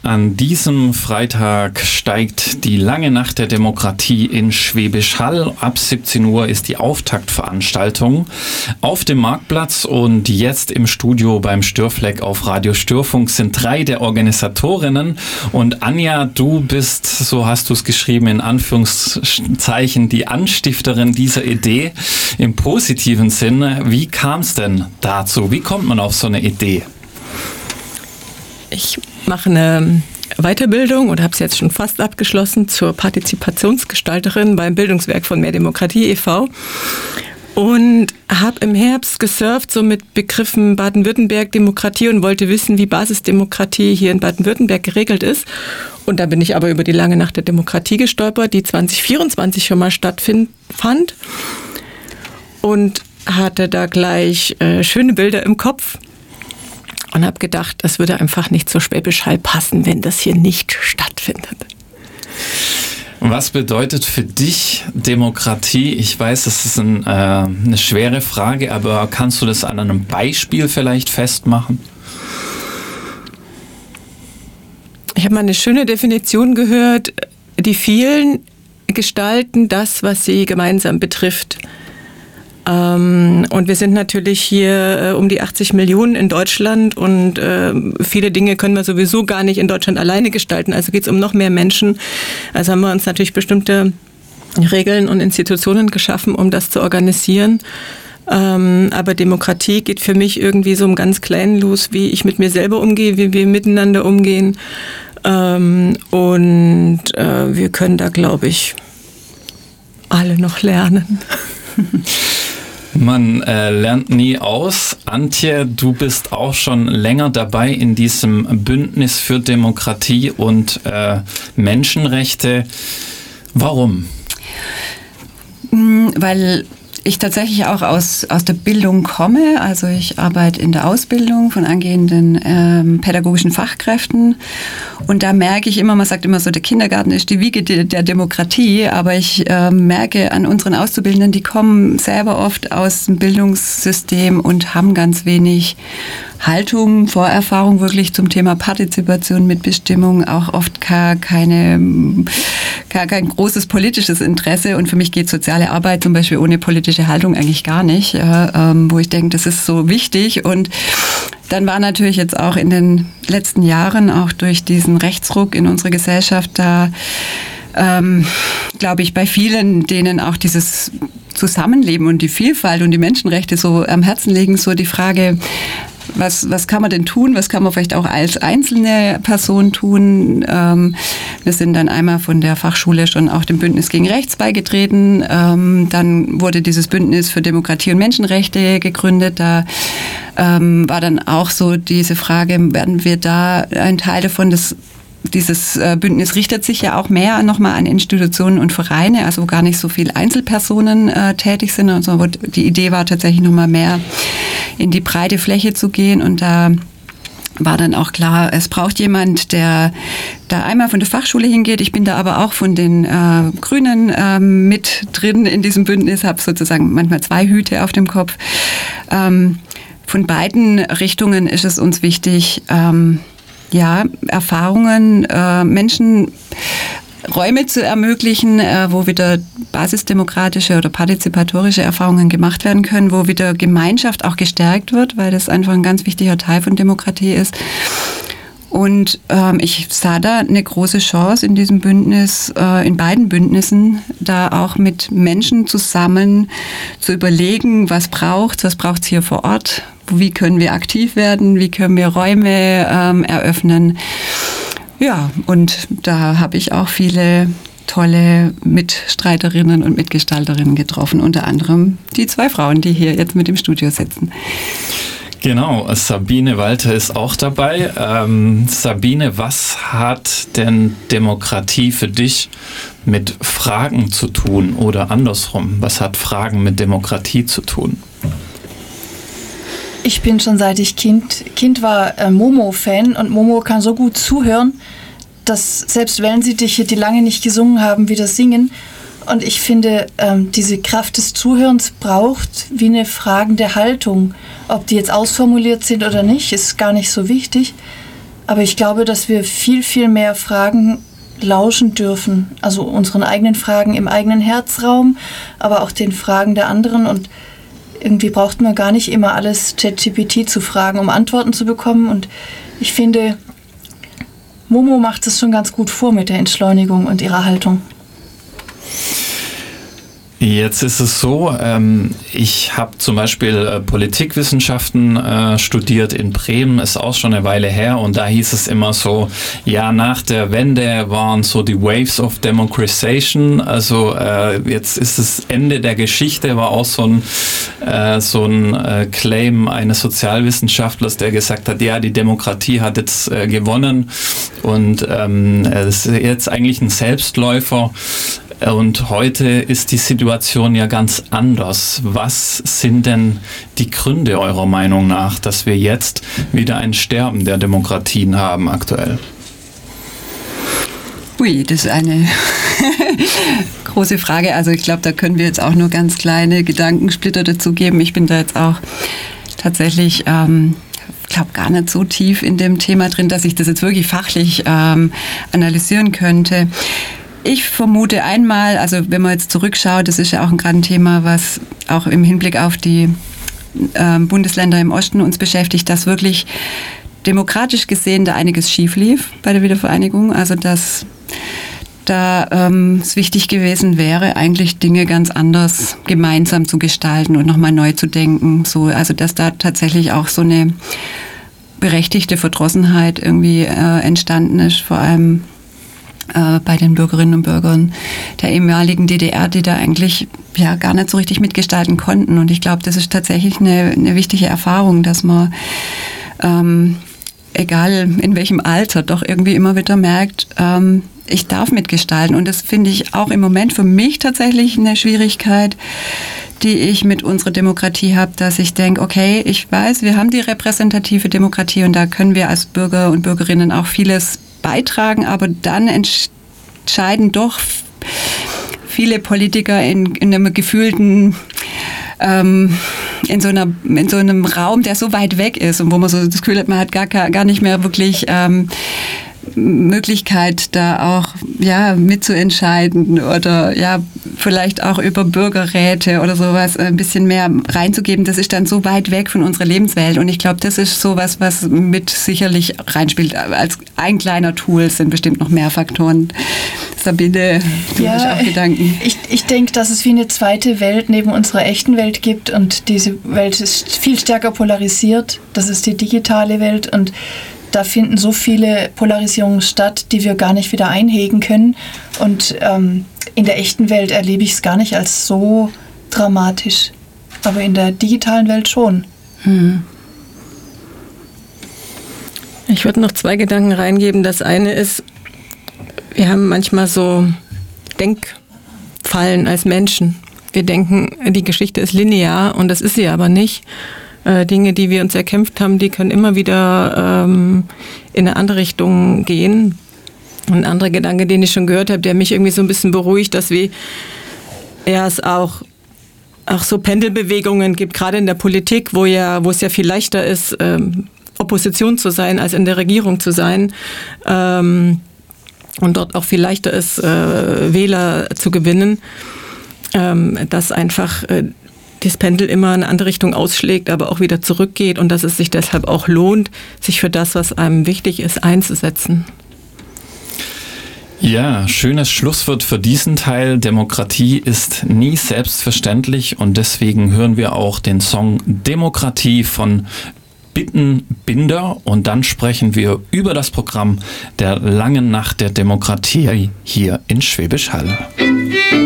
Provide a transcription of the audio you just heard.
An diesem Freitag steigt die lange Nacht der Demokratie in Schwäbisch Hall. Ab 17 Uhr ist die Auftaktveranstaltung auf dem Marktplatz und jetzt im Studio beim Störfleck auf Radio Störfunk sind 3 der Organisatorinnen und Anja, du bist, so hast du es geschrieben, in Anführungszeichen die Anstifterin dieser Idee im positiven Sinne. Wie kam es denn dazu? Wie kommt man auf so eine Idee? Ich mache eine Weiterbildung und habe es jetzt schon fast abgeschlossen zur Partizipationsgestalterin beim Bildungswerk von Mehr Demokratie e.V. und habe im Herbst gesurft so mit Begriffen Baden-Württemberg Demokratie und wollte wissen, wie Basisdemokratie hier in Baden-Württemberg geregelt ist. Und da bin ich aber über die lange Nacht der Demokratie gestolpert, die 2024 schon mal stattfand und hatte da gleich schöne Bilder im Kopf. Und habe gedacht, das würde einfach nicht zur Schwäbisch Hall passen, wenn das hier nicht stattfindet. Was bedeutet für dich Demokratie? Ich weiß, das ist eine schwere Frage, aber kannst du das an einem Beispiel vielleicht festmachen? Ich habe mal eine schöne Definition gehört. Die vielen gestalten das, was sie gemeinsam betrifft. Und wir sind natürlich hier um die 80 Millionen in Deutschland und viele Dinge können wir sowieso gar nicht in Deutschland alleine gestalten. Also geht es um noch mehr Menschen. Also haben wir uns natürlich bestimmte Regeln und Institutionen geschaffen, um das zu organisieren. Aber Demokratie geht für mich irgendwie so im ganz Kleinen los, wie ich mit mir selber umgehe, wie wir miteinander umgehen. Und wir können da, glaube ich, alle noch lernen. Man lernt nie aus. Antje, du bist auch schon länger dabei in diesem Bündnis für Demokratie und Menschenrechte. Warum? Weil ich tatsächlich auch aus der Bildung komme. Also ich arbeite in der Ausbildung von angehenden pädagogischen Fachkräften. Und da merke ich immer, man sagt immer so, der Kindergarten ist die Wiege der Demokratie. Aber ich merke an unseren Auszubildenden, die kommen selber oft aus dem Bildungssystem und haben ganz wenig Haltung, Vorerfahrung wirklich zum Thema Partizipation, Mitbestimmung, auch oft kein großes politisches Interesse. Und für mich geht soziale Arbeit zum Beispiel ohne politische Haltung eigentlich gar nicht, wo ich denke, das ist so wichtig. Und dann war natürlich jetzt auch in den letzten Jahren, auch durch diesen Rechtsruck in unserer Gesellschaft, da glaube ich, bei vielen, denen auch dieses Zusammenleben und die Vielfalt und die Menschenrechte so am Herzen liegen, so die Frage, was kann man denn tun? Was kann man vielleicht auch als einzelne Person tun? Wir sind dann einmal von der Fachschule schon auch dem Bündnis gegen Rechts beigetreten. Dann wurde dieses Bündnis für Demokratie und Menschenrechte gegründet. Da war dann auch so diese Frage, werden wir da ein Teil davon, dieses Bündnis richtet sich ja auch mehr nochmal an Institutionen und Vereine, also wo gar nicht so viele Einzelpersonen tätig sind. Also die Idee war tatsächlich nochmal mehr in die breite Fläche zu gehen. Und da war dann auch klar, es braucht jemand, der da einmal von der Fachschule hingeht. Ich bin da aber auch von den Grünen mit drin in diesem Bündnis, habe sozusagen manchmal 2 Hüte auf dem Kopf. Von beiden Richtungen ist es uns wichtig, Erfahrungen, Menschen Räume zu ermöglichen, wo wieder basisdemokratische oder partizipatorische Erfahrungen gemacht werden können, wo wieder Gemeinschaft auch gestärkt wird, weil das einfach ein ganz wichtiger Teil von Demokratie ist. Und ich sah da eine große Chance in diesem Bündnis, in beiden Bündnissen, da auch mit Menschen zusammen zu überlegen, was braucht's hier vor Ort, wie können wir aktiv werden, wie können wir Räume eröffnen. Ja, und da habe ich auch viele tolle Mitstreiterinnen und Mitgestalterinnen getroffen, unter anderem die 2 Frauen, die hier jetzt mit im Studio sitzen. Genau, Sabine Walter ist auch dabei. Sabine, was hat denn Demokratie für dich mit Fragen zu tun oder andersrum? Was hat Fragen mit Demokratie zu tun? Ich bin schon seit ich Kind war Momo-Fan und Momo kann so gut zuhören, dass selbst wenn sie dich die lange nicht gesungen haben, wieder singen. Und ich finde, diese Kraft des Zuhörens braucht wie eine fragende Haltung. Ob die jetzt ausformuliert sind oder nicht, ist gar nicht so wichtig. Aber ich glaube, dass wir viel, viel mehr Fragen lauschen dürfen. Also unseren eigenen Fragen im eigenen Herzraum, aber auch den Fragen der anderen. Und irgendwie braucht man gar nicht immer alles ChatGPT zu fragen, um Antworten zu bekommen. Und ich finde, Momo macht es schon ganz gut vor mit der Entschleunigung und ihrer Haltung. Jetzt ist es so, ich habe zum Beispiel Politikwissenschaften studiert in Bremen, ist auch schon eine Weile her, und da hieß es immer so, ja, nach der Wende waren so die Waves of Democratization, also jetzt ist das Ende der Geschichte, war auch so ein Claim eines Sozialwissenschaftlers, der gesagt hat, ja, die Demokratie hat jetzt gewonnen und es ist jetzt eigentlich ein Selbstläufer. Und heute ist die Situation ja ganz anders. Was sind denn die Gründe eurer Meinung nach, dass wir jetzt wieder ein Sterben der Demokratien haben aktuell? Ui, das ist eine große Frage. Also ich glaube, da können wir jetzt auch nur ganz kleine Gedankensplitter dazu geben. Ich bin da jetzt auch tatsächlich glaube gar nicht so tief in dem Thema drin, dass ich das jetzt wirklich fachlich analysieren könnte. Ich vermute einmal, also wenn man jetzt zurückschaut, das ist ja auch gerade ein Thema, was auch im Hinblick auf die Bundesländer im Osten uns beschäftigt, dass wirklich demokratisch gesehen da einiges schief lief bei der Wiedervereinigung. Also dass da es wichtig gewesen wäre, eigentlich Dinge ganz anders gemeinsam zu gestalten und nochmal neu zu denken. So, also dass da tatsächlich auch so eine berechtigte Verdrossenheit irgendwie entstanden ist, vor allem bei den Bürgerinnen und Bürgern der ehemaligen DDR, die da eigentlich ja gar nicht so richtig mitgestalten konnten. Und ich glaube, das ist tatsächlich eine wichtige Erfahrung, dass man, egal in welchem Alter, doch irgendwie immer wieder merkt, ich darf mitgestalten. Und das finde ich auch im Moment für mich tatsächlich eine Schwierigkeit, die ich mit unserer Demokratie habe, dass ich denke, okay, ich weiß, wir haben die repräsentative Demokratie und da können wir als Bürger und Bürgerinnen auch vieles beitragen, aber dann entscheiden doch viele Politiker in einem gefühlten, in so einem Raum, der so weit weg ist und wo man so das Gefühl hat, man hat gar nicht mehr wirklich Möglichkeit, da auch ja mitzuentscheiden oder ja vielleicht auch über Bürgerräte oder sowas ein bisschen mehr reinzugeben. Das ist dann so weit weg von unserer Lebenswelt und ich glaube, das ist sowas, was mit sicherlich reinspielt. Als ein kleiner Tool, es sind bestimmt noch mehr Faktoren. Sabine, du hast auch Gedanken. Ich denke, dass es wie eine zweite Welt neben unserer echten Welt gibt und diese Welt ist viel stärker polarisiert. Das ist die digitale Welt und da finden so viele Polarisierungen statt, die wir gar nicht wieder einhegen können. Und in der echten Welt erlebe ich es gar nicht als so dramatisch. Aber in der digitalen Welt schon. Ich würde noch 2 Gedanken reingeben. Das eine ist, wir haben manchmal so Denkfallen als Menschen. Wir denken, die Geschichte ist linear und das ist sie aber nicht. Dinge, die wir uns erkämpft haben, die können immer wieder in eine andere Richtung gehen. Und ein anderer Gedanke, den ich schon gehört habe, der mich irgendwie so ein bisschen beruhigt, dass es auch so Pendelbewegungen gibt, gerade in der Politik, wo es ja viel leichter ist, Opposition zu sein, als in der Regierung zu sein. Und dort auch viel leichter ist, Wähler zu gewinnen, dass einfach das Pendel immer in eine andere Richtung ausschlägt, aber auch wieder zurückgeht und dass es sich deshalb auch lohnt, sich für das, was einem wichtig ist, einzusetzen. Ja, schönes Schlusswort für diesen Teil. Demokratie ist nie selbstverständlich und deswegen hören wir auch den Song Demokratie von Bittenbinder und dann sprechen wir über das Programm der langen Nacht der Demokratie hier in Schwäbisch Hall.